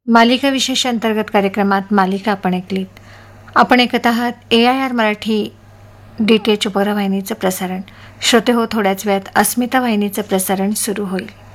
मालिका विशेष अंतर्गत कार्यक्रमात मालिका आपण ऐकलीत. आपण ऐकत आहात AIR मराठी DTH उपग्रह वाहिनीचं प्रसारण. श्रोते हो, थोड्याच वेळात अस्मिता वाहिनीचं प्रसारण सुरू होईल.